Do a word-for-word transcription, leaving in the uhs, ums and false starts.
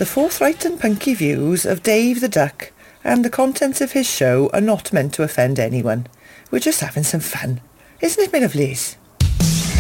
The forthright and punky views of Dave the Duck and the contents of his show are not meant to offend anyone. We're just having some fun. Isn't it, my lovelies?